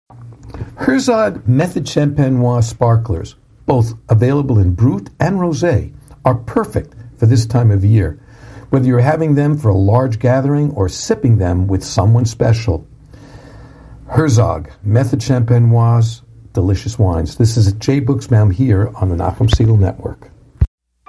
Herzog Method Champenois Sparklers, both available in Brut and Rosé, are perfect for this time of year, whether you're having them for a large gathering or sipping them with someone special. Herzog Method Champenois, delicious wines. This is Jay Buchsbaum here on the Nachum Segal Network.